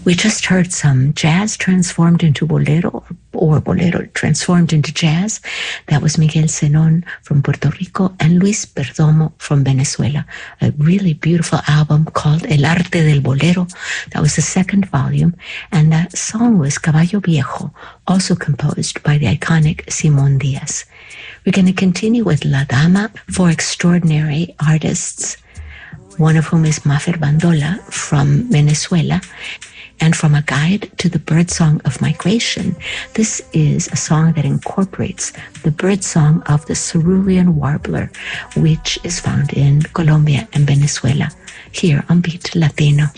We just heard some jazz transformed into bolero, or bolero transformed into jazz. That was Miguel Zenón from Puerto Rico and Luis Perdomo from Venezuela. A really beautiful album called El Arte del Bolero. That was the second volume. And that song was Caballo Viejo, also composed by the iconic Simón Díaz. We're going to continue with La Dama, four extraordinary artists, one of whom is Mafer Bandola from Venezuela, and from A Guide to the Birdsong of Migration. This is a song that incorporates the birdsong of the cerulean warbler, which is found in Colombia and Venezuela, here on Beat Latino.